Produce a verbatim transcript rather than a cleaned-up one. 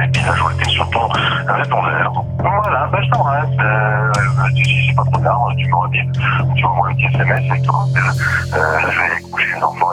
et puis là, je vois que t'es sur ton répondeur. Voilà, bah, je t'embrasse. Euh, je dis, si c'est pas trop tard, tu m'auras dit, tu m'envoies un petit S M S et tout. Euh, je vais aller coucher les enfants.